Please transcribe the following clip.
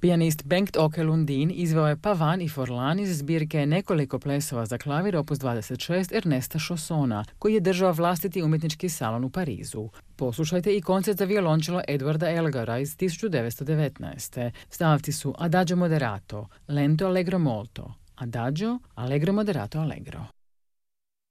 Pijanist Bengt Åke Lundin izveo je Pavan i Forlan iz zbirke Nekoliko plesova za klavir opus 26 Ernesta Chaussona, koji je držao vlastiti umjetnički salon u Parizu. Poslušajte i koncert za violončelo Edwarda Elgara iz 1919. Stavci su Adagio moderato, Lento allegro molto, Adagio, allegro moderato allegro.